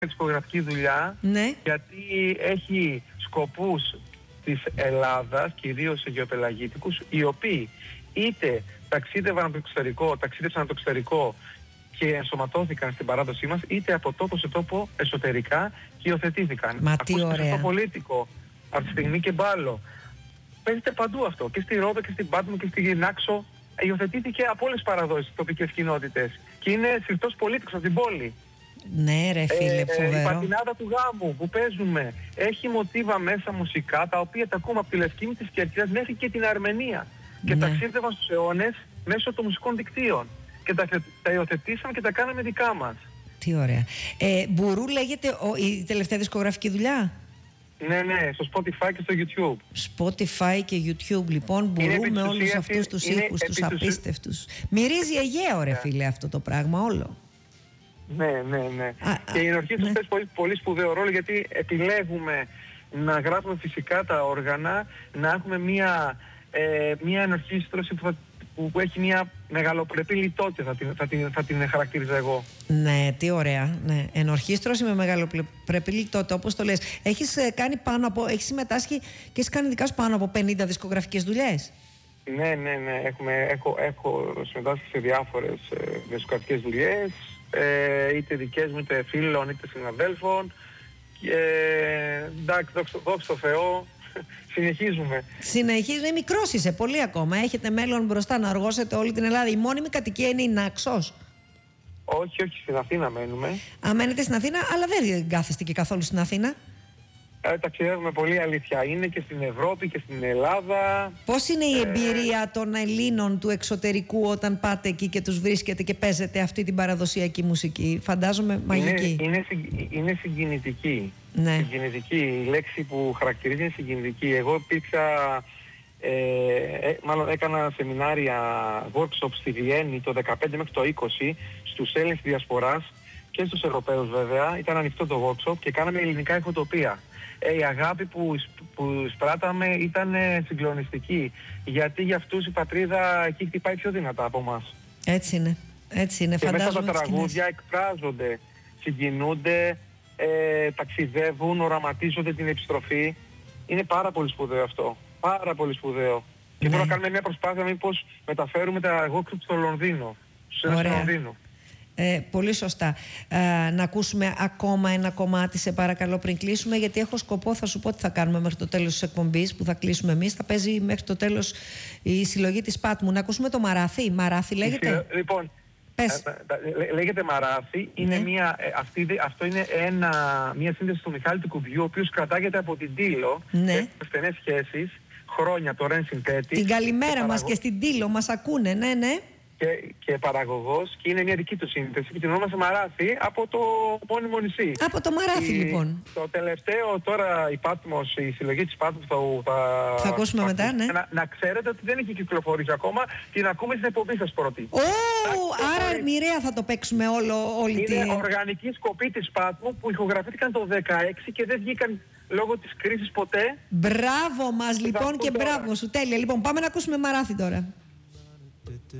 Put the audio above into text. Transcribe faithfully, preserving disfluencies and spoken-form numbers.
δισκογραφική δουλειά, ναι. γιατί έχει σκοπούς της Ελλάδας, κυρίως αιγαιοπελαγίτικους, οι οποίοι είτε ταξίδευαν από το εξωτερικό, ταξίδευσαν από το εξωτερικό και ενσωματώθηκαν στην παράδοσή μας, είτε από τόπο σε τόπο εσωτερικά και υιοθετήθηκαν. Μα τι ωραία. Στο πολίτικο, από τη στιγμή και μπάλο. Παίζεται παντού αυτό. Και στη Ρόδο και στην Πάτμο και στη Νάξο. Υιοθετήθηκε από όλες τις παραδόσεις, τοπικές κοινότητες. Και είναι συρτός πολίτικος από την πόλη. Ναι ρε φίλε, ε, φοβερό. Η πατινάδα του γάμου που παίζουμε έχει μοτίβα μέσα μουσικά, τα οποία τα ακούμε από τη Λευκήμη της Κέρκυρας μέχρι και την Αρμενία. Και ναι. ταξίδευαν στους αιώνες μέσω των μουσικών δικτύων. Και τα, τα υιοθετήσαμε και τα κάναμε δικά μας. Τι ωραία. Ε, Μπουρού λέγεται ο, η τελευταία δισκογραφική δουλειά. Ναι, ναι, στο Spotify και στο YouTube. Spotify και YouTube, λοιπόν, μπορούμε όλους αυτούς τους ήχους, τους απίστευτους. Μυρίζει Αιγαίο, ρε φίλε, αυτό το πράγμα όλο. Ναι, ναι, ναι. Α, και η ενορχή ναι. του παίζει πολύ, πολύ σπουδαίο ρόλο, γιατί επιλέγουμε να γράφουμε φυσικά τα όργανα, να έχουμε μια, ε, μια ενορχήστρωση που, θα, που έχει μια μεγαλοπρεπή λιτότητα, θα την, θα, την, θα την χαρακτήριζα εγώ. Ναι, τι ωραία. Ναι. Ενορχήστρωση με μεγαλοπρεπή λιτότητα, όπως το λες. Έχεις κάνει πάνω από, έχεις συμμετάσχει και έχεις κάνει δικά σου πάνω από πενήντα δισκογραφικές δουλειές. Ναι, ναι, ναι. Έχουμε, έχω, έχω συμμετάσχει σε διάφορες ε, δισκογραφικές δουλειές, ε, είτε δικές μου, είτε φίλων, είτε συναδέλφων. Ε, εντάξει, δόξα τω Θεώ, συνεχίζουμε. Συνεχίζουμε, μικρός είσαι πολύ ακόμα. Έχετε μέλλον μπροστά να οργώσετε όλη την Ελλάδα. Η μόνιμη κατοικία είναι η Νάξος. Όχι, όχι, στην Αθήνα μένουμε. Α, μένετε στην Αθήνα, αλλά δεν κάθεστε και καθόλου στην Αθήνα. Ε, ταξιδεύουμε πολύ, αλήθεια. Είναι και στην Ευρώπη και στην Ελλάδα. Πώς είναι η εμπειρία ε... των Ελλήνων του εξωτερικού όταν πάτε εκεί και τους βρίσκετε και παίζετε αυτή την παραδοσιακή μουσική? Φαντάζομαι μαγική. Είναι, είναι, είναι συγκινητική. Ναι. Συγκινητική. Η λέξη που χαρακτηρίζει είναι συγκινητική. Εγώ υπήρξα, ε, ε, μάλλον έκανα σεμινάρια, workshops στη Βιέννη το δεκαπέντε μέχρι το είκοσι στους Έλληνες της Διασποράς και στους Ευρωπαίους βέβαια. Ήταν ανοιχτό το workshop και κάναμε ελληνικά ηχοτοπία. Ε, η αγάπη που, που σπράταμε ήταν συγκλονιστική, γιατί για αυτούς η πατρίδα εκεί χτυπάει πιο δυνατά από εμάς. Έτσι είναι, έτσι είναι. Και φαντάζομαι μέσα τα τραγούδια εκφράζονται, συγκινούνται, ε, ταξιδεύουν, οραματίζονται την επιστροφή. Είναι πάρα πολύ σπουδαίο αυτό, πάρα πολύ σπουδαίο. Και ναι. τώρα κάνουμε μια προσπάθεια μήπως μεταφέρουμε τα workshop στο Λονδίνο, στο Λονδίνο. Ε, πολύ σωστά. Ε, να ακούσουμε ακόμα ένα κομμάτι, σε παρακαλώ, πριν κλείσουμε, γιατί έχω σκοπό, θα σου πω τι θα κάνουμε μέχρι το τέλος της εκπομπής που θα κλείσουμε εμείς. Θα παίζει μέχρι το τέλος η συλλογή της Πάτμου. Να ακούσουμε το Μαράθι. Μαράθι λέγεται. Λοιπόν, πες. Ε, λέγεται Μαράθι. Είναι ναι. μια, αυτή, αυτό είναι ένα, μια σύνδεση του Μιχάλη του Κουμπιού, ο οποίος κρατάγεται από την Τήλο. Ναι. Έχει στενές σχέσεις, χρόνια το Ρεν Συνθέτη. Την καλημέρα και μας παραγω... και στην Τήλο μας ακούνε, ναι, ναι. Και, και παραγωγός, και είναι μια δική του σύνθεση και την ονόμασε Μαράθι από το μόνιμο νησί. Από το Μαράθι, η, λοιπόν. Το τελευταίο τώρα η Πάτμος, η συλλογή της Πάτμος θα, θα, θα ακούσουμε θα, μετά, ναι. Να, να ξέρετε ότι δεν έχει κυκλοφορήσει ακόμα, την ακούμε στην εκπομπή σας πρώτη. Ω, άρα μοιραία θα το παίξουμε όλο, όλη είναι τη... Είναι οργανική σκοπή της Πάτμου που ηχογραφήθηκαν το δεκαέξι και δεν βγήκαν λόγω της κρίσης ποτέ. Μπράβο μας λοιπόν και μπράβο σου, τέλεια. Λοιπόν, πάμε να ακούσουμε Μαράθι τώρα.